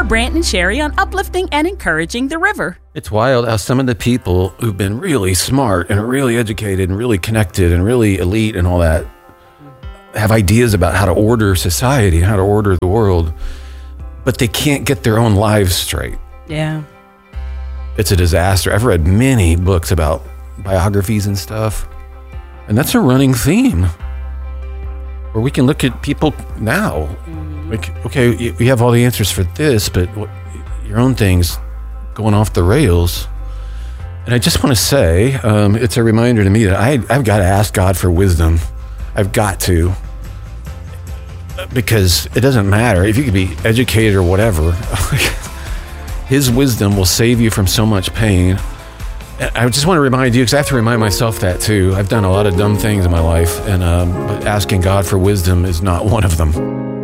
Brant and Sherry on uplifting and encouraging the river. It's wild how some of the people who've been really smart and really educated and really connected and really elite and all that have ideas about how to order society and how to order the world, but they can't get their own lives straight. Yeah. It's a disaster. I've read many books about biographies and stuff, and that's a running theme where we can look at people now. Like, okay, you have all the answers for this, but your own thing's going off the rails. And I just want to say, it's a reminder to me that I've got to ask God for wisdom. I've got to. Because it doesn't matter if you could be educated or whatever. His wisdom will save you from so much pain. I just want to remind you, because I have to remind myself that too. I've done a lot of dumb things in my life, and but asking God for wisdom is not one of them.